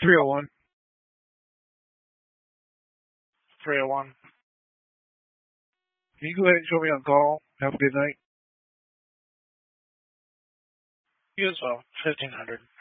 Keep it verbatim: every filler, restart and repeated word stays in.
three oh one. three oh one. Can you go ahead and show me on call? Have a good night. You as well. fifteen hundred.